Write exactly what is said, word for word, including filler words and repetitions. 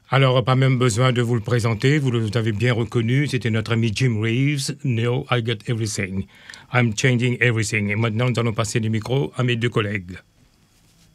Alors, pas même besoin de vous le présenter, vous l'avez bien reconnu, c'était notre ami Jim Reeves, Now I Got Everything. I'm changing everything. Et maintenant, nous allons passer le micro à mes deux collègues.